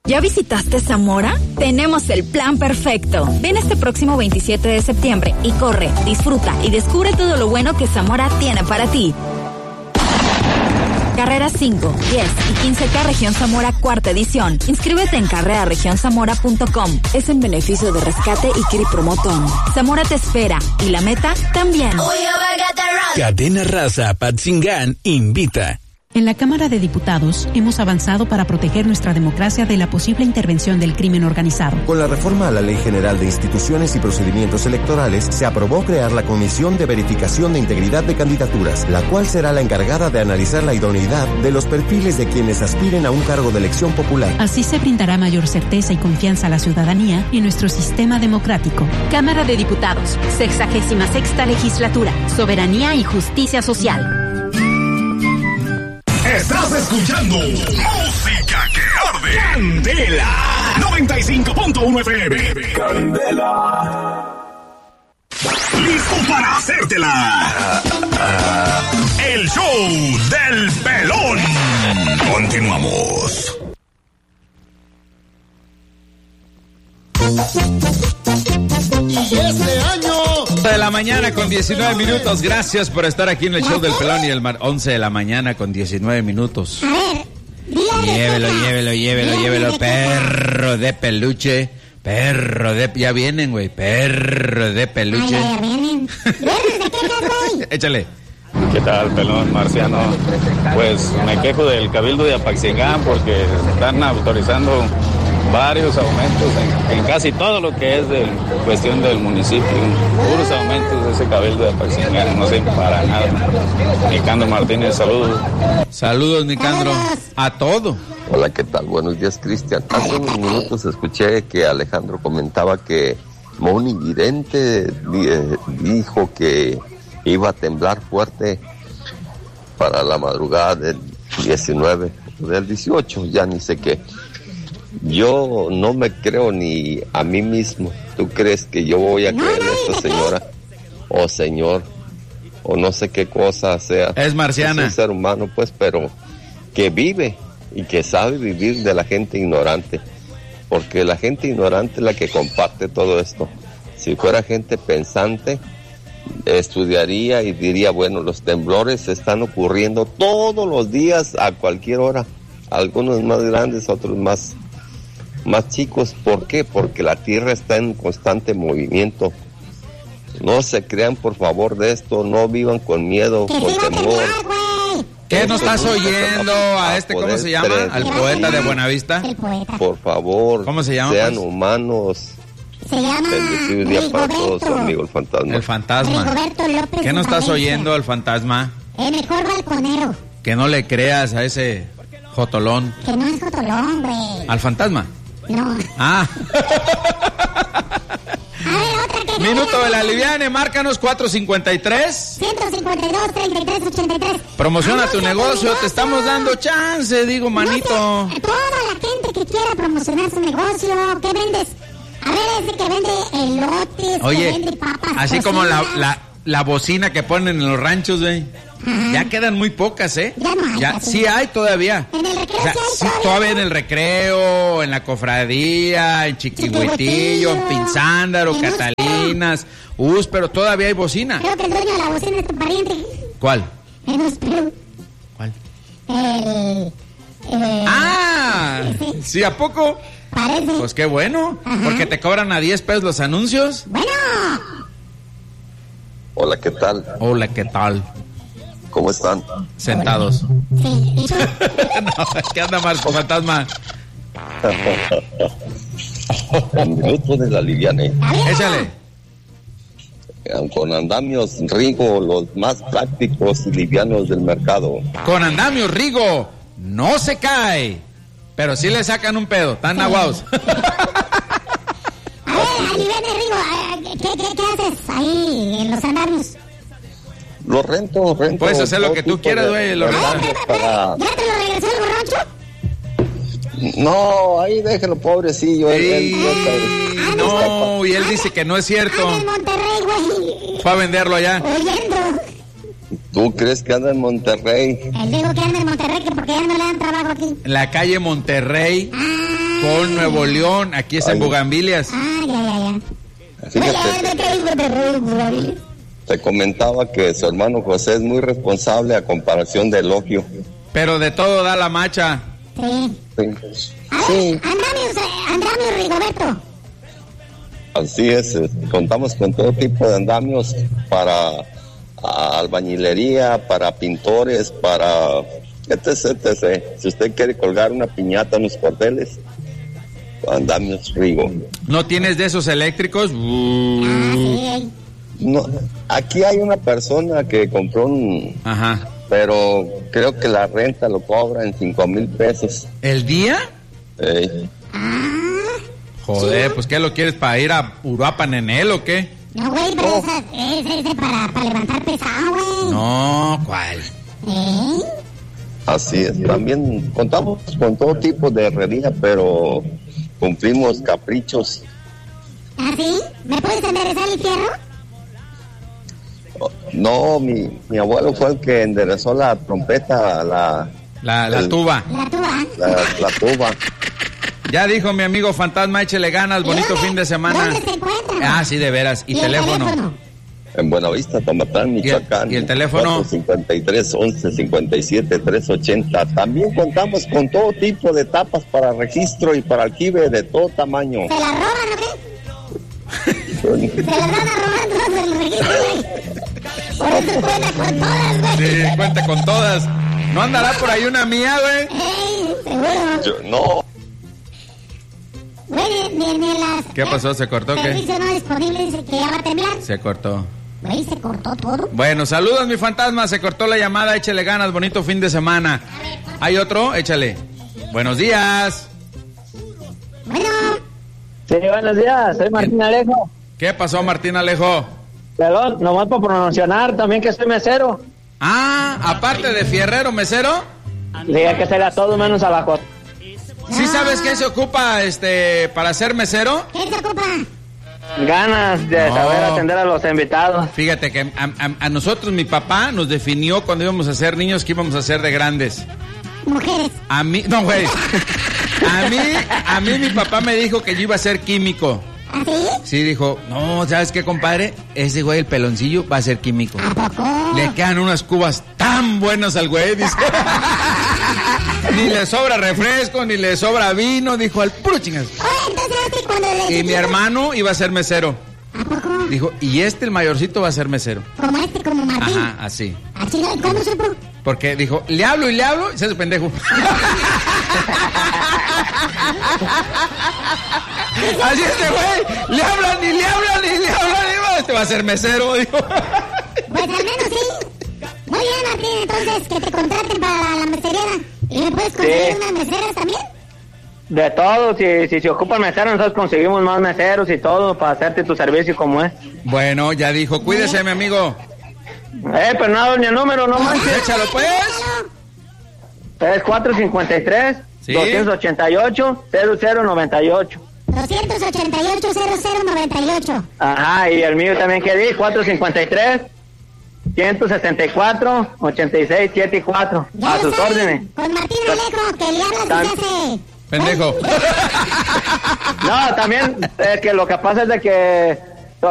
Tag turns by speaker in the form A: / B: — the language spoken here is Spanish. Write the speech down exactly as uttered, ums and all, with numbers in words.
A: ¿Ya visitaste Zamora? Tenemos el plan perfecto. Ven este próximo veintisiete de septiembre y corre, disfruta y descubre todo lo bueno que Zamora tiene para ti. Carreras cinco, diez y quince K Región Zamora cuarta edición. Inscríbete en carrera región zamora punto com. Es en beneficio de Rescate y Kiri Promotón. Zamora te espera y la meta también.
B: Cadena Raza Patzingán invita.
C: En la Cámara de Diputados hemos avanzado para proteger nuestra democracia de la posible intervención del crimen organizado.
D: Con la reforma a la Ley General de Instituciones y Procedimientos Electorales, se aprobó crear la Comisión de Verificación de Integridad de Candidaturas, la cual será la encargada de analizar la idoneidad de los perfiles de quienes aspiren a un cargo de elección popular.
C: Así se brindará mayor certeza y confianza a la ciudadanía en nuestro sistema democrático. Cámara de Diputados, sexagésima sexta legislatura, soberanía y justicia social.
E: Estás escuchando Música que Arde. Candela noventa y cinco punto uno F M. Candela. Listo para hacértela. El show del pelón. Continuamos.
F: Y este año
G: de la mañana con diecinueve minutos. Gracias por estar aquí en el show del pelón y el mar. once de la mañana con diecinueve minutos.
F: A ver,
G: llévelo, llévelo, llévelo, llévelo, perro de peluche. Perro de... Ya vienen, güey. Perro de peluche.
F: Ay, ya vienen.
G: Échale.
H: ¿Qué tal, pelón marciano? Pues me quejo del Cabildo de Apaxingán porque están autorizando varios aumentos en, en casi todo lo que es de cuestión del municipio. Puros aumentos de ese Cabildo de Apaxingán, no sirve para nada. Nicandro Martínez, saludos.
G: Saludos, Nicandro. A todo.
I: Hola, ¿qué tal? Buenos días, Cristian. Hace unos minutos escuché que Alejandro comentaba que Moni Vidente dijo que iba a temblar fuerte para la madrugada del diecinueve, del dieciocho, ya ni sé qué. Yo no me creo ni a mí mismo. ¿Tú crees que yo voy a creer a esta señora o señor o no sé qué cosa sea?
G: Es marciana.
I: Es un ser humano, pues, pero que vive y que sabe vivir de la gente ignorante, porque la gente ignorante es la que comparte todo esto. Si fuera gente pensante, estudiaría y diría, bueno, los temblores están ocurriendo todos los días a cualquier hora, algunos más grandes, otros más más chicos. ¿Por qué? Porque la tierra está en constante movimiento. No se crean, por favor, de esto, no vivan con miedo, con temor.
G: ¿Qué no estás oyendo a este, cómo se llama? Al poeta de Buenavista.
I: Por favor,
G: ¿cómo se llama?
I: Sean
G: pues?
I: humanos.
F: Se llama
I: Bendecido día para todos, su amigo el fantasma.
G: El fantasma. ¿Qué no estás oyendo al fantasma?
F: El mejor balconero.
G: Que no le creas a ese jotolón.
F: Que no es jotolón, güey.
G: ¿Al fantasma?
F: No.
G: Ah.
F: A ver, otra que...
G: Minuto de la liviane, márcanos cuatro cincuenta y tres.
F: ciento cincuenta y dos, treinta y tres, ochenta y tres.
G: Promociona tu negocio, te estamos dando chance, digo, manito.
F: No sé, toda la gente que quiera promocionar su negocio, ¿qué vendes? A ver, ese que vende elotes,
G: oye,
F: que vende papas
G: así
F: cocidas.
G: como la, la, la bocina que ponen en los ranchos, güey. Ya quedan muy pocas, ¿eh?
F: Ya no hay.
G: Ya, sí hay todavía.
F: En el recreo,
G: o sea,
F: sí, hay
G: sí,
F: todavía.
G: todavía en el recreo, en la cofradía, en Chiquihuitillo, en Pinzándaro, en Catalinas, Us, pero todavía hay bocina.
F: Creo que el dueño de la bocina es tu pariente.
G: ¿Cuál?
F: En Usperú.
G: ¿Cuál?
F: El... el
G: ¡Ah!
F: sí.
G: ¿Sí, a poco?
F: Parece.
G: Pues qué bueno,
F: Ajá.
G: porque te cobran a diez pesos los anuncios.
F: Bueno.
I: Hola, ¿qué tal?
G: Hola, ¿qué tal?
I: ¿Cómo están?
G: Sentados.
F: Sí, ¿y tú?
G: No, ¿qué anda, Marco Fantasma?
I: El minuto de la liviane.
G: Échale.
I: Con andamios Rigo, los más prácticos y livianos del mercado.
G: Con andamios Rigo, no se cae, pero sí le sacan un pedo, tan aguados.
F: A ver, aliviane, Rigo, ¿qué, qué, ¿qué haces ahí en los andamios?
I: Los rento, rento.
G: Puedes hacer lo que tú quieras, güey. Lo
I: para...
F: ¿Ya te lo regresó el borracho?
I: No, ahí déjelo, pobrecillo. Él, él, él,
G: no, y él dice que no es cierto.
F: Anda en Monterrey, güey.
G: Fue a venderlo allá.
F: Oyendo.
I: ¿Tú crees que anda en Monterrey?
F: Él dijo que anda en Monterrey, que porque ya no le dan trabajo aquí.
G: En la calle Monterrey.
F: Ah,
G: con Nuevo León, aquí es en Bugambilias.
F: Ah, ya, ya, ya.
I: Fíjate, te comentaba que su hermano José es muy responsable a comparación de Elogio.
G: Pero de todo da la macha.
F: Sí.
I: Sí.
F: A ver,
I: Sí.
F: andamios, andamios, Rigoberto.
I: Así es, eh, contamos con todo tipo de andamios para a, albañilería, para pintores, para etc, etcétera. Si usted quiere colgar una piñata, unos cordeles, andamios Rigo.
G: ¿No tienes de esos eléctricos? Uh.
F: Ah, sí.
I: No, aquí hay una persona que compró un...
G: Ajá.
I: Pero creo que la renta lo cobra en cinco mil pesos.
G: ¿El día?
I: Eh,
G: Joder, pues ¿qué lo quieres para ir a Uruapan en él o qué?
F: No, güey, pero esa es, es, es para, para levantar pesado, güey.
G: No, ¿cuál?
F: ¿Eh?
I: así es. También contamos con todo tipo de herrería, pero cumplimos caprichos.
F: ¿Ah, sí? ¿Me puedes enderezar el fierro?
I: No, mi, mi abuelo fue el que enderezó la trompeta, la...
G: La, la
I: el-
G: tuba.
F: La tuba.
I: La, la tuba.
G: Ya dijo mi amigo Fantasma, échele ganas, bonito
F: dónde-
G: fin de semana.
F: dónde se encuentra?
G: Ah, sí, de veras. Y,
F: ¿Y el
G: teléfono.
F: teléfono?
I: En Buenavista, Tomatán, Michoacán.
G: y el teléfono?
I: cuatro cincuenta y tres, once cincuenta y siete, trescientos ochenta. También contamos con todo tipo de tapas para registro y para alquive de todo tamaño.
F: ¿Se la roban o qué? Se las van a robar todas del registro, güey. Por eso cuenta con todas, güey.
G: Sí, cuenta con todas. ¿No andará por ahí una mía, güey?
F: Ey, seguro.
I: Yo, no,
F: Güey, ni, ni en las...
G: ¿Qué pasó? ¿Se cortó o qué?
F: Servicio no disponible, dice que ya va a temblar.
G: Se cortó.
F: Güey, se cortó todo.
G: Bueno, saludos mi Fantasma, se cortó la llamada, échale ganas, bonito fin de semana. ¿Hay otro? Échale. Buenos días.
F: Bueno,
J: Sí, buenos días, soy Martín Alejo.
G: ¿Qué pasó, Martín Alejo?
J: Perdón, nomás para promocionar también que soy mesero.
G: Ah, aparte de fierrero, mesero.
J: Diga que será todo menos a la cosa.
G: ¿Sí sabes qué se ocupa este para ser mesero?
F: ¿qué se ocupa?
J: Ganas de
G: No.
J: saber atender a los invitados.
G: Fíjate que a, a- a nosotros mi papá nos definió cuando íbamos a ser niños que íbamos a ser de grandes.
F: Mujeres.
G: A mí, no güey. A mí, a mí mi papá me dijo que yo iba a ser químico.
F: ¿Así?
G: Sí, dijo, no, ¿sabes qué, compadre? Ese güey, el peloncillo, va a ser químico.
F: ¿A poco?
G: Le quedan unas cubas tan buenas al güey, dice. Ni le sobra refresco, ni le sobra vino, dijo, al puro chingas.
F: Oye, entonces este cuando... de
G: Y mi
F: chiquito-
G: hermano iba a ser mesero.
F: ¿A poco?
G: Dijo, y este, el mayorcito, va a ser mesero.
F: Como este, como Martín.
G: Ajá, así.
F: ¿A chinga? ¿Cómo supo?
G: Porque dijo, le hablo y le hablo, y se hace pendejo. Así este güey, le hablan y le hablan y le hablan, y digo, este va a ser mesero, dijo.
F: Pues al menos sí. Muy bien, Martín, entonces que te contraten para la meserera. ¿Y me puedes conseguir
J: Sí.
F: unas meseras también?
J: De todo, si, si se ocupan meseros, nosotros conseguimos más meseros y todo para hacerte tu servicio como es.
G: Bueno, ya dijo, cuídese, mi amigo.
J: Eh, pero no hago ni el número, no manches.
G: Échalo, pues.
J: Es cuatro cinco tres,
G: Sí.
J: dos ocho ocho, cero cero nueve ocho.
F: doscientos ochenta y ocho, cero cero noventa y ocho.
J: Ajá, y el mío también que di, cuatro cinco tres, ciento sesenta y cuatro, ochenta y seis setenta y cuatro.
F: Ya
J: A
F: lo
J: sus
F: saben,
J: órdenes.
F: Con Martín Alejo, que le hablas
J: Tan-
F: y se hace...
G: Pendejo.
J: No, también es que lo que pasa es de que